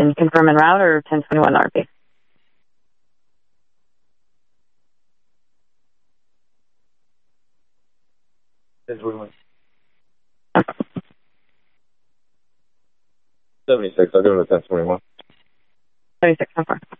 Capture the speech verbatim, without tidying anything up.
and confirm en route or ten twenty-one R P? ten twenty-one. Okay. seventy-six, I'll give him a ten twenty-one. seventy-six, so far.